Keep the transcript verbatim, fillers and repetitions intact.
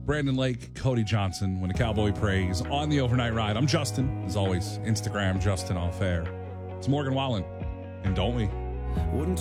Brandon Lake, Cody Johnson, When a Cowboy Prays on the Overnight Ride. I'm Justin. As always, Instagram, Justin All Fair. It's Morgan Wallen. And don't we? Wouldn't